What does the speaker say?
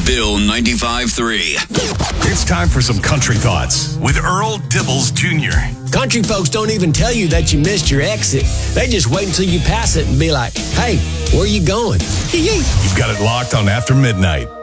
Bill 95.3. It's time for some country thoughts with Earl Dibbles Jr. Country folks don't even tell you that you missed your exit. They just wait until you pass it and be like, hey, where you going? You've got it locked on After Midnight.